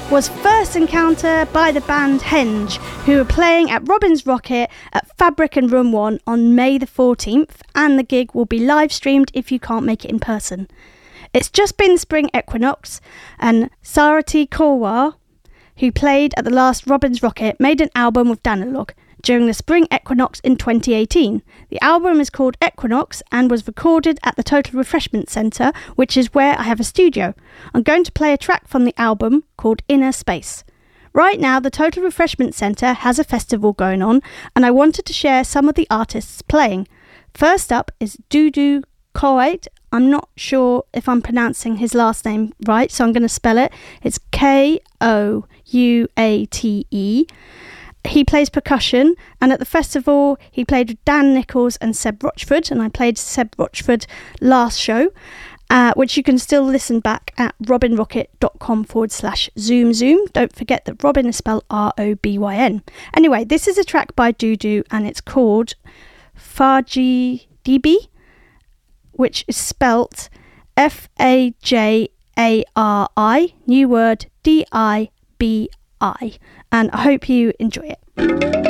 was first encountered by the band Henge, who were playing at Robin's Rocket at Fabric and Room 1 on May the 14th, and the gig will be live streamed if you can't make it in person. It's just been spring equinox, and Sarati Korwar, who played at the last Robin's Rocket, made an album with Danilog during the spring equinox in 2018. The album is called Equinox and was recorded at the Total Refreshment Centre, which is where I have a studio. I'm going to play a track from the album called Inner Space. Right now, the Total Refreshment Centre has a festival going on, and I wanted to share some of the artists playing. First up is Dudu Koate. I'm not sure if I'm pronouncing his last name right, so I'm going to spell it. It's Kouate. He plays percussion, and at the festival he played with Dan Nichols and Seb Rochford, and I played Seb Rochford last show, which you can still listen back at robinrocket.com/zoom. Don't forget that Robin is spelled Robyn. Anyway, this is a track by Dudu, and it's called Fajidbi, which is spelt Fajari, new word, Dibi. And I hope you enjoy it.